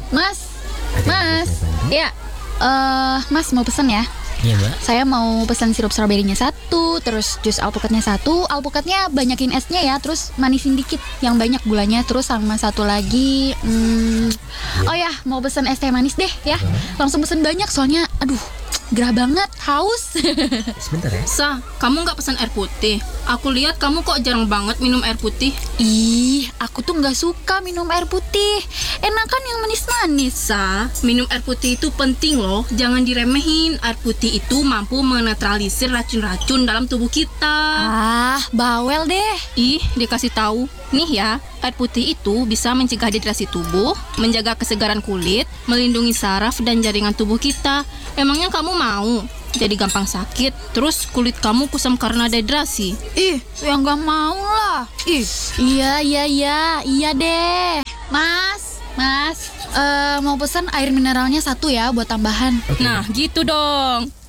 Mas, Ada yang Mas, bisa saya bantu? ya, Mas mau pesan ya? Iya mbak. Saya mau pesan sirup stroberinya 1, terus jus alpukatnya 1. Alpukatnya banyakin esnya ya, terus manisin dikit, yang banyak gulanya. Terus sama satu lagi, oh ya, mau pesan es teh manis deh ya. Langsung pesen banyak soalnya, aduh, gerah banget, haus. Sebentar ya. Sa, kamu nggak pesan air putih? Aku lihat kamu kok jarang banget minum air putih. Ih, aku tuh nggak suka minum air putih. Enakan yang manis-manis. Sa, minum air putih itu penting loh. Jangan diremehin. Air putih itu mampu menetralisir racun-racun dalam tubuh kita. Ah, bawel deh. Ih, dikasih tahu. Nih ya, air putih itu bisa mencegah dehidrasi tubuh, menjaga kesegaran kulit, melindungi saraf dan jaringan tubuh kita. Emangnya kamu mau jadi gampang sakit, terus kulit kamu kusam karena dehidrasi? Ih, ya nggak mau lah. Ih, iya deh. Mas, mau pesan air mineralnya 1 ya buat tambahan. Oke. Nah, gitu dong.